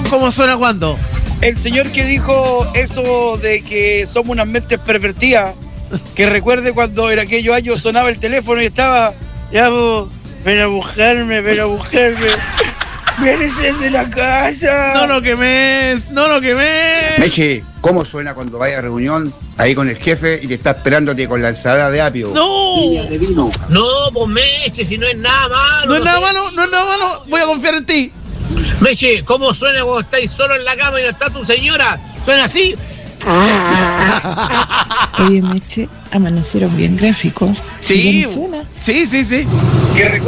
¿Cómo suena cuándo? El señor que dijo eso de que somos unas mentes pervertidas, que recuerde cuando en aquellos años sonaba el teléfono y estaba, ya vos, ven a buscarme, vienes de la casa. No lo quemes. Meche, ¿cómo suena cuando vayas a reunión ahí con el jefe y te está esperándote con la ensalada de apio? No. No, pues Meche, si no es nada malo. No es nada malo. Voy a confiar en ti. Meche, ¿cómo suena cuando estáis solo en la cama y no está tu señora? ¿Suena así? Oye, Meche, amanecieron bien gráficos. Sí. ¿Cómo suena? Sí. Que